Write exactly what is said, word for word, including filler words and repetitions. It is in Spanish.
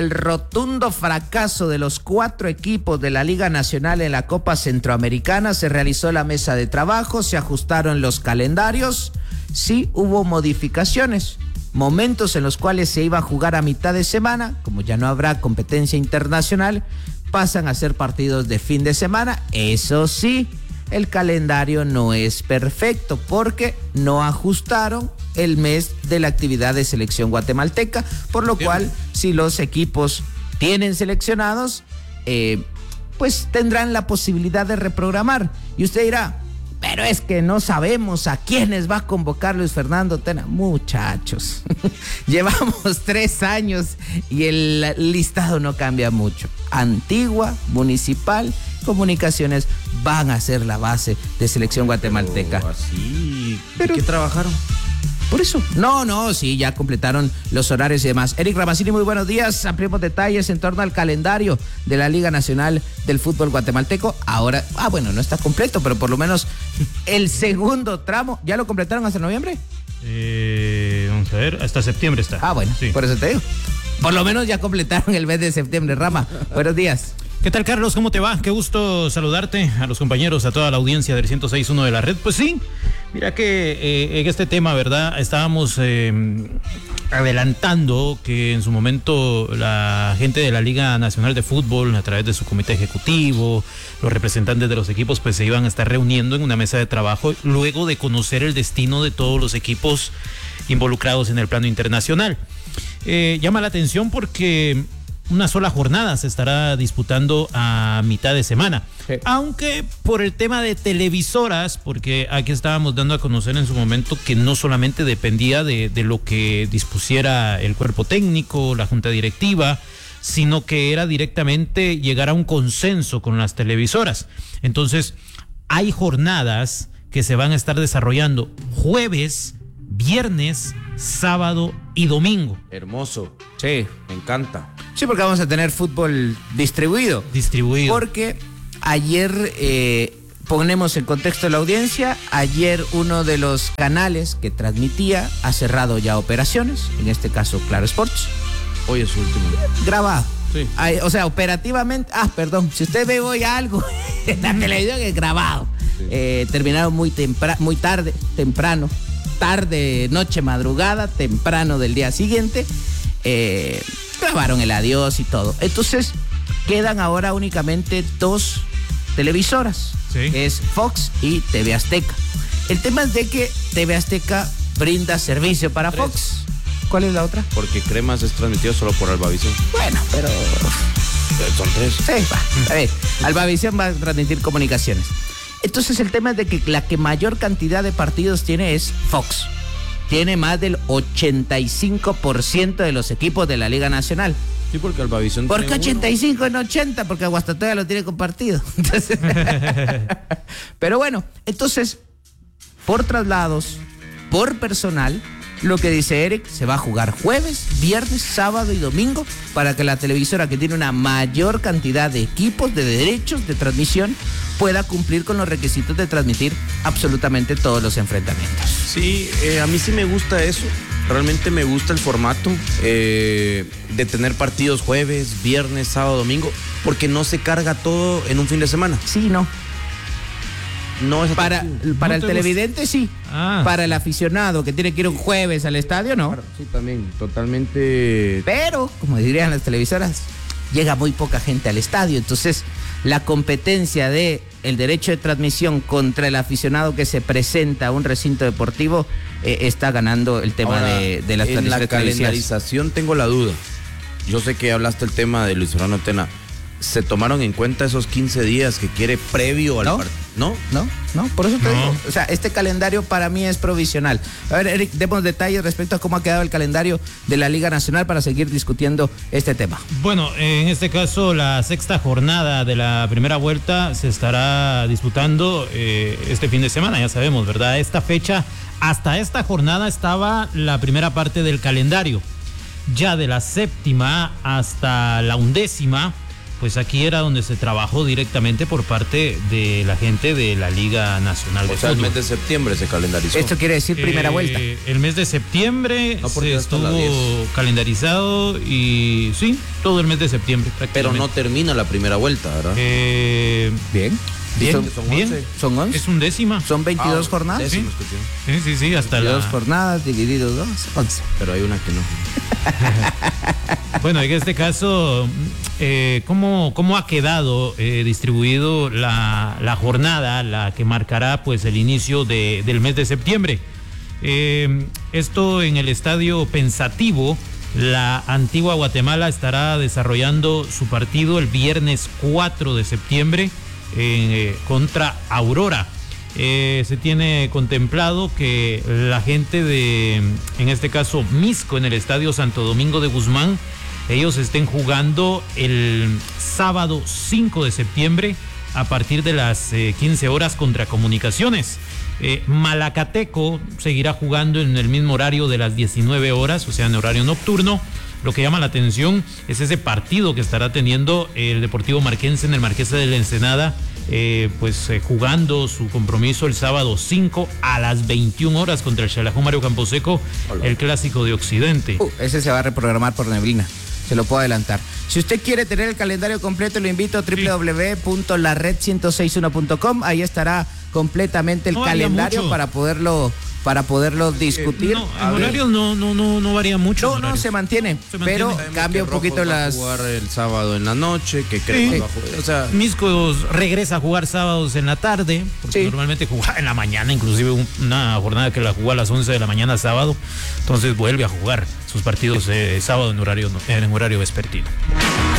el rotundo fracaso de los cuatro equipos de la Liga Nacional en la Copa Centroamericana, se realizó la mesa de trabajo, se ajustaron los calendarios, sí hubo modificaciones, momentos en los cuales se iba a jugar a mitad de semana, como ya no habrá competencia internacional, pasan a ser partidos de fin de semana. Eso sí, el calendario no es perfecto porque no ajustaron el mes de la actividad de selección guatemalteca, por lo cual si los equipos tienen seleccionados, eh, pues tendrán la posibilidad de reprogramar. Y usted dirá, pero es que no sabemos a quiénes va a convocar Luis Fernando Tena. Muchachos, llevamos tres años y el listado no cambia mucho. Antigua, Municipal, Comunicaciones van a ser la base de selección guatemalteca. Pero así, ¿de qué trabajaron? Por eso. No, no, sí, ya completaron los horarios y demás. Eric Ramazzini, muy buenos días. Ampliemos detalles en torno al calendario de la Liga Nacional del Fútbol Guatemalteco. Ahora, ah, bueno, no está completo, pero por lo menos el segundo tramo, ¿ya lo completaron hasta noviembre? Eh, vamos a ver, hasta septiembre está. Ah, bueno, sí. Por eso te digo. Por lo menos ya completaron el mes de septiembre. Rama, buenos días. ¿Qué tal, Carlos? ¿Cómo te va? Qué gusto saludarte, a los compañeros, a toda la audiencia del ciento seis punto uno de la red. Pues sí, mira que eh, en este tema, ¿verdad? Estábamos eh, adelantando que en su momento la gente de la Liga Nacional de Fútbol, a través de su comité ejecutivo, los representantes de los equipos, pues se iban a estar reuniendo en una mesa de trabajo luego de conocer el destino de todos los equipos involucrados en el plano internacional. Eh, llama la atención porque una sola jornada se estará disputando a mitad de semana. Sí. Aunque por el tema de televisoras, porque aquí estábamos dando a conocer en su momento que no solamente dependía de, de lo que dispusiera el cuerpo técnico, la junta directiva, sino que era directamente llegar a un consenso con las televisoras. Entonces, hay jornadas que se van a estar desarrollando jueves, viernes, sábado y domingo. Hermoso. Sí. Me encanta. Sí, porque vamos a tener fútbol distribuido. Distribuido. Porque ayer, eh, ponemos en contexto de la audiencia, ayer uno de los canales que transmitía ha cerrado ya operaciones, en este caso Claro Sports. Hoy es su último. Grabado. Sí. Ay, o sea, operativamente, ah, perdón, si usted ve hoy algo en la televisión es grabado. Sí. Eh, terminaron muy, tempra- muy tarde, temprano. Tarde, noche, madrugada, temprano del día siguiente, eh, grabaron el adiós y todo. Entonces, quedan ahora únicamente dos televisoras, sí, que es Fox y T V Azteca. El tema es de que T V Azteca brinda servicio para Tres. Fox. ¿Cuál es la otra? Porque Cremas es transmitido solo por Albavisión. Bueno, pero... Son tres. Sí, va. A ver, Albavisión va a transmitir comunicaciones. Entonces el tema es de que la que mayor cantidad de partidos tiene es Fox. Tiene más del ochenta y cinco por ciento de los equipos de la Liga Nacional. Sí, porque Albavisión ¿Por qué ochenta y cinco en ochenta? Porque Guastatoya lo tiene compartido. Entonces, pero bueno, entonces, por traslados, por personal, lo que dice Eric, se va a jugar jueves, viernes, sábado y domingo para que la televisora, que tiene una mayor cantidad de equipos, de derechos de transmisión, pueda cumplir con los requisitos de transmitir absolutamente todos los enfrentamientos. Sí, eh, a mí sí me gusta eso. Realmente me gusta el formato eh, de tener partidos jueves, viernes, sábado, domingo, porque no se carga todo en un fin de semana. Sí, no. No es para para ¿No el televidente gusta? Sí, ah. Para el aficionado que tiene que ir un jueves al estadio, no. Claro, sí, también, totalmente. Pero, como dirían las televisoras, llega muy poca gente al estadio, entonces la competencia de el derecho de transmisión contra el aficionado que se presenta a un recinto deportivo eh, está ganando el tema. Ahora, de, de las en la calendarización tengo la duda. Yo sé que hablaste el tema de Luis Fernando Tena. ¿Se tomaron en cuenta esos quince días que quiere previo al ¿No? partido? ¿No? No, no, por eso te no. digo. O sea, este calendario para mí es provisional. A ver, Eric, demos detalles respecto a cómo ha quedado el calendario de la Liga Nacional para seguir discutiendo este tema. Bueno, en este caso, la sexta jornada de la primera vuelta se estará disputando eh, este fin de semana, ya sabemos, ¿verdad? Esta fecha, hasta esta jornada estaba la primera parte del calendario. Ya de la séptima hasta la undécima pues aquí era donde se trabajó directamente por parte de la gente de la Liga Nacional de O sea, el Fútbol. mes de septiembre se calendarizó. Esto quiere decir primera Eh, vuelta. El mes de septiembre No, porque se hasta la estuvo diez. calendarizado y sí, todo el mes de septiembre Pero prácticamente. no termina la primera vuelta, ¿verdad? Eh, Bien. bien, son- son bien. once. Son once. Es un décima. Son veintidós Ah, jornadas. décimo, escuché. Sí, sí, sí, hasta veintidós la... jornadas dividido dos, once. Pero hay una que no. Bueno, en este caso, eh, ¿cómo, cómo ha quedado eh, distribuido la, la jornada, la que marcará pues el inicio de, del mes de septiembre? Eh, esto en el Estadio Pensativo, la Antigua Guatemala estará desarrollando su partido el viernes cuatro de septiembre eh, contra Aurora. Eh, se tiene contemplado que la gente de, en este caso, Misco, en el Estadio Santo Domingo de Guzmán, ellos estén jugando el sábado cinco de septiembre a partir de las eh, quince horas contra Comunicaciones. Eh, Malacateco seguirá jugando en el mismo horario de las diecinueve horas, o sea, en horario nocturno. Lo que llama la atención es ese partido que estará teniendo el Deportivo Marquense en el Marquesa de la Ensenada, eh, pues eh, jugando su compromiso el sábado cinco a las veintiuna horas contra el Xelajú Mario Camposeco, Hola. el clásico de Occidente. Uh, ese se va a reprogramar por neblina. Se lo puedo adelantar. Si usted quiere tener el calendario completo, lo invito a doble u doble u doble u punto la red ciento seis uno punto com. Ahí estará completamente el No varía calendario mucho. para poderlo para poderlo discutir. No, A en ver. horarios no, no, no, no varía mucho. No, en no, horarios. se mantiene, Se pero mantiene. cambia un Rojos poquito va a las... jugar el sábado en la noche, que creo Sí. va a jugar. O sea, Misco regresa a jugar sábados en la tarde, porque Sí. normalmente jugaba en la mañana, inclusive un- una jornada que la jugó a las once de la mañana sábado, entonces vuelve a jugar sus partidos eh, sábado en horario, en horario vespertino.